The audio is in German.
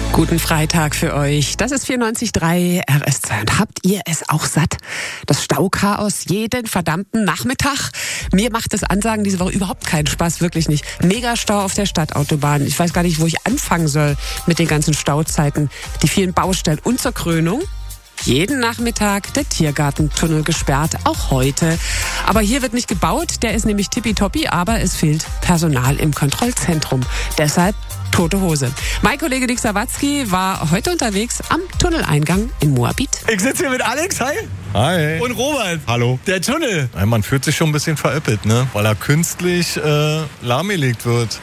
Guten Freitag für euch. Das ist 94.3 RS2. Und habt ihr es auch satt? Das Stauchaos jeden verdammten Nachmittag? Mir macht das Ansagen diese Woche überhaupt keinen Spaß, wirklich nicht. Megastau auf der Stadtautobahn. Ich weiß gar nicht, wo ich anfangen soll mit den ganzen Stauzeiten. Die vielen Baustellen und zur Krönung jeden Nachmittag der Tiergartentunnel gesperrt, auch heute. Aber hier wird nicht gebaut, der ist nämlich tippitoppi, aber es fehlt Personal im Kontrollzentrum. Deshalb tote Hose. Mein Kollege Nick Sawatzki war heute unterwegs am Tunneleingang in Moabit. Ich sitze hier mit Alex, hi. Hi. Und Robert. Hallo. Der Tunnel. Ja, man fühlt sich schon ein bisschen veräppelt, ne? Weil er künstlich lahmgelegt wird.